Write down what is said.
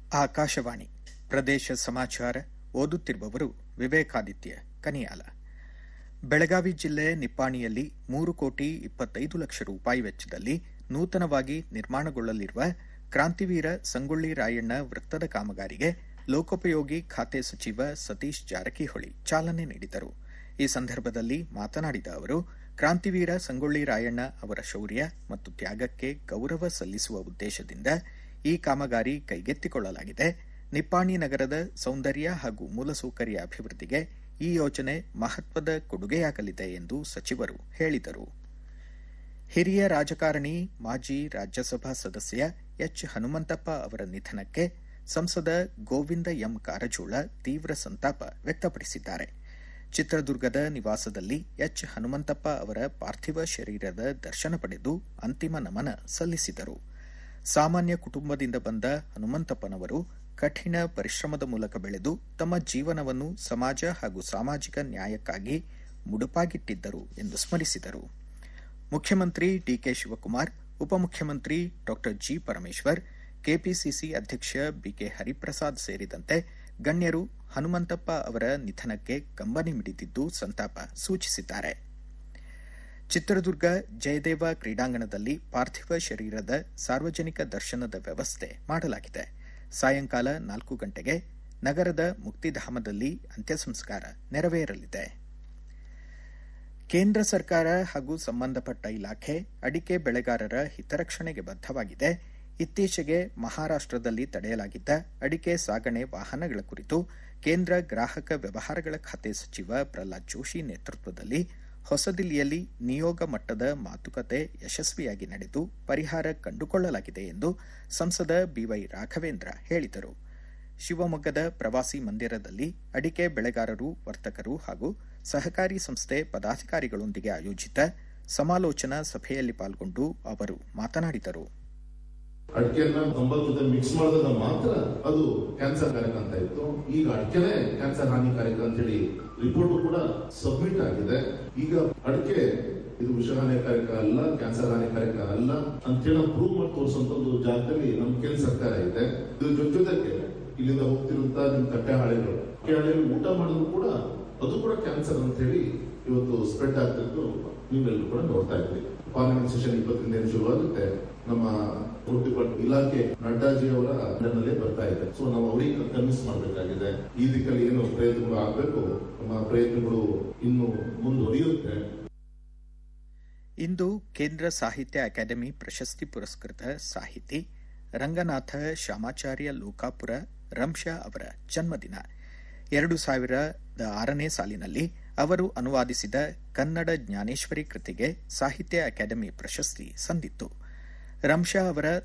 ಆಕಾಶವಾಣಿ ಪ್ರದೇಶ ಸಮಾಚಾರ ಓದುತ್ತಿರುವವರು ವಿವೇಕಾದಿತ್ಯ ಕನಿಯಾಲ. ಬೆಳಗಾವಿ ಜಿಲ್ಲೆ ನಿಪ್ಪಾಣಿಯಲ್ಲಿ 3,25 ಲಕ್ಷ ರೂಪಾಯಿ ವೆಚ್ಚದಲ್ಲಿ ನೂತನವಾಗಿ ನಿರ್ಮಾಣಗೊಳ್ಳಲಿರುವ ಕ್ರಾಂತಿವೀರ ಸಂಗೊಳ್ಳಿ ರಾಯಣ್ಣ ವೃತ್ತದ ಕಾಮಗಾರಿಗೆ ಲೋಕೋಪಯೋಗಿ ಖಾತೆ ಸಚಿವ ಸತೀಶ್ ಜಾರಕಿಹೊಳಿ ಚಾಲನೆ ನೀಡಿದರು. ಈ ಸಂದರ್ಭದಲ್ಲಿ ಮಾತನಾಡಿದ ಅವರು, ಕ್ರಾಂತಿವೀರ ಸಂಗೊಳ್ಳಿ ರಾಯಣ್ಣ ಅವರ ಶೌರ್ಯ ಮತ್ತು ತ್ಯಾಗಕ್ಕೆ ಗೌರವ ಸಲ್ಲಿಸುವ ಉದ್ದೇಶದಿಂದ ಈ ಕಾಮಗಾರಿ ಕೈಗೆತ್ತಿಕೊಳ್ಳಲಾಗಿದೆ. ನಿಪ್ಪಾಣಿ ನಗರದ ಸೌಂದರ್ಯ ಹಾಗೂ ಮೂಲಸೌಕರ್ಯ ಅಭಿವೃದ್ಧಿಗೆ ಈ ಯೋಜನೆ ಮಹತ್ವದ ಕೊಡುಗೆಯಾಗಲಿದೆ ಎಂದು ಸಚಿವರು ಹೇಳಿದರು. ಹಿರಿಯ ರಾಜಕಾರಣಿ, ಮಾಜಿ ರಾಜ್ಯಸಭಾ ಸದಸ್ಯ ಎಚ್. ಹನುಮಂತಪ್ಪ ಅವರ ನಿಧನಕ್ಕೆ ಸಂಸದ ಗೋವಿಂದ ಎಂ ಕಾರಜೋಳ ತೀವ್ರ ಸಂತಾಪ ವ್ಯಕ್ತಪಡಿಸಿದ್ದಾರೆ. ಚಿತ್ರದುರ್ಗದ ನಿವಾಸದಲ್ಲಿ ಎಚ್. ಹನುಮಂತಪ್ಪ ಅವರ ಪಾರ್ಥಿವ ಶರೀರದ ದರ್ಶನ ಪಡೆದು ಅಂತಿಮ ನಮನ ಸಲ್ಲಿಸಿದರು. ಸಾಮಾನ್ಯ ಕುಟುಂಬದಿಂದ ಬಂದ ಹನುಮಂತಪ್ಪನವರು ಕಠಿಣ ಪರಿಶ್ರಮದ ಮೂಲಕ ಬೆಳೆದು ತಮ್ಮ ಜೀವನವನ್ನು ಸಮಾಜ ಹಾಗೂ ಸಾಮಾಜಿಕ ನ್ಯಾಯಕ್ಕಾಗಿ ಮುಡುಪಾಗಿಟ್ಟಿದ್ದರು ಎಂದು ಸ್ಮರಿಸಿದರು. ಮುಖ್ಯಮಂತ್ರಿ ಡಿಕೆ ಶಿವಕುಮಾರ್, ಉಪಮುಖ್ಯಮಂತ್ರಿ ಡಾ ಜಿ. ಪರಮೇಶ್ವರ್, ಕೆಪಿಸಿಸಿ ಅಧ್ಯಕ್ಷ ಬಿಕೆ ಹರಿಪ್ರಸಾದ್ ಸೇರಿದಂತೆ ಗಣ್ಯರು ಹನುಮಂತಪ್ಪ ಅವರ ನಿಧನಕ್ಕೆ ಕಂಬನಿ ಮಿಡಿದಿದ್ದು ಸಂತಾಪ ಸೂಚಿಸಿದ್ದಾರೆ. ಚಿತ್ರದುರ್ಗ ಜಯದೇವ ಕ್ರೀಡಾಂಗಣದಲ್ಲಿ ಪಾರ್ಥಿವ ಶರೀರದ ಸಾರ್ವಜನಿಕ ದರ್ಶನದ ವ್ಯವಸ್ಥೆ ಮಾಡಲಾಗಿದೆ. ಸಾಯಂಕಾಲ 4 ಗಂಟೆಗೆ ನಗರದ ಮುಕ್ತಿಧಾಮದಲ್ಲಿ ಅಂತ್ಯಸಂಸ್ಕಾರ ನೆರವೇರಲಿದೆ. ಕೇಂದ್ರ ಸರ್ಕಾರ ಹಾಗೂ ಸಂಬಂಧಪಟ್ಟ ಇಲಾಖೆ ಅಡಿಕೆ ಬೆಳೆಗಾರರ ಹಿತರಕ್ಷಣೆಗೆ ಬದ್ಧವಾಗಿದೆ. ಇತ್ತೀಚೆಗೆ ಮಹಾರಾಷ್ಟದಲ್ಲಿ ತಡೆಯಲಾಗಿದ್ದ ಅಡಿಕೆ ಸಾಗಣೆ ವಾಹನಗಳ ಕುರಿತು ಕೇಂದ್ರ ಗ್ರಾಹಕ ವ್ಯವಹಾರಗಳ ಖಾತೆ ಸಚಿವ ಪ್ರಹ್ಲಾದ್ ಜೋಶಿ ನೇತೃತ್ವದಲ್ಲಿ ಹೊಸದಿಲ್ಲಿಯಲ್ಲಿ ನಿಯೋಗ ಮಟ್ಟದ ಮಾತುಕತೆ ಯಶಸ್ವಿಯಾಗಿ ನಡೆದು ಪರಿಹಾರ ಕಂಡುಕೊಳ್ಳಲಾಗಿದೆ ಎಂದು ಸಂಸದ ಬಿವೈ ರಾಘವೇಂದ್ರ ಹೇಳಿದರು. ಶಿವಮೊಗ್ಗದ ಪ್ರವಾಸಿ ಮಂದಿರದಲ್ಲಿ ಅಡಿಕೆ ಬೆಳೆಗಾರರು, ವರ್ತಕರು ಹಾಗೂ ಸಹಕಾರಿ ಸಂಸ್ಥೆ ಪದಾಧಿಕಾರಿಗಳೊಂದಿಗೆ ಆಯೋಜಿತ ಸಮಾಲೋಚನಾ ಸಭೆಯಲ್ಲಿ ಪಾಲ್ಗೊಂಡು ಅವರು ಮಾತನಾಡಿದರು. ಅಡಿಕೆಯನ್ನ ತಂಬಾಕುದಲ್ಲಿ ಮಿಕ್ಸ್ ಮಾಡಿದಾಗ ಮಾತ್ರ ಅದು ಕ್ಯಾನ್ಸರ್ ಕಾರಕ ಅಂತ ಇತ್ತು. ಈಗ ಅಡಿಕೆನೇ ಕ್ಯಾನ್ಸರ್ ಹಾನಿಕಾರಕ ಅಂತ ಹೇಳಿ ರಿಪೋರ್ಟ್ ಕೂಡ ಸಬ್ಮಿಟ್ ಆಗಿದೆ. ಈಗ ಅಡಿಕೆ ಇದು ವಿಷಹಾನಿಕಾರಕ ಅಲ್ಲ, ಕ್ಯಾನ್ಸರ್ ಹಾನಿಕಾರಕ ಅಲ್ಲ ಅಂತೇಳಿ ಪ್ರೂವ್ ಮಾಡಿ ತೋರಿಸುವಂತ ಒಂದು ಜಾಗದಲ್ಲಿ ನಮ್ಮ ಕೇಂದ್ರ ಸರ್ಕಾರ ಇದೆ. ಇದ್ರ ಜೊತೆಗೆ ಇಲ್ಲಿಂದ ಹೋಗ್ತಿರುವಂತ ನಿಮ್ ಕಟ್ಟೆ ಹಾಳೆಗಳು ಊಟ ಮಾಡಿದ್ರು ಕೂಡ ಅದು ಕೂಡ ಕ್ಯಾನ್ಸರ್ ಅಂತ ಹೇಳಿ ಇವತ್ತು ಸ್ಪ್ರೆಡ್ ಆಗ್ತಿದ್ದು ನೀವೆಲ್ಲರೂ ಕೂಡ ನೋಡ್ತಾ ಇದ್ರಿ. ಪಾರ್ಲಿಮೆಂಟ್ ಸೆಷನ್ 20ರಿಂದ ಶುರುವಾಗುತ್ತೆ. ನಮ್ಮ ಇಲಾಖೆ ನಡ್ಡಾಜಿ ಅವರ ಅಂಡರ್ನಲ್ಲೇ ಬರ್ತಾ ಇದೆ. ಸೊ ನಾವು ಅವರಿಗೆ ಕನ್ವಿನ್ಸ್ ಮಾಡಬೇಕಾಗಿದೆ. ಈ ದಿಕ್ಕಲ್ಲಿ ಏನು ಪ್ರಯತ್ನಗಳು ಆಗಬೇಕು, ನಮ್ಮ ಪ್ರಯತ್ನಗಳು ಇನ್ನು ಮುಂದುವರಿಯುತ್ತೆ. ಇಂದು ಕೇಂದ್ರ ಸಾಹಿತ್ಯ ಅಕಾಡೆಮಿ ಪ್ರಶಸ್ತಿ ಪುರಸ್ಕೃತ ಸಾಹಿತಿ ರಂಗನಾಥ ಶ್ಯಾಮಾಚಾರ್ಯ ಲೋಕಾಪುರ ರಂಶಾ ಅವರ ಜನ್ಮದಿನ. 2006ನೇ ಸಾಲಿನಲ್ಲಿ ಅವರು ಅನುವಾದಿಸಿದ ಕನ್ನಡ ಜ್ಞಾನೇಶ್ವರಿ ಕೃತಿಗೆ ಸಾಹಿತ್ಯ ಅಕಾಡೆಮಿ ಪ್ರಶಸ್ತಿ ಸಂದಿತ್ತು. ರಂಶಾ ಅವರ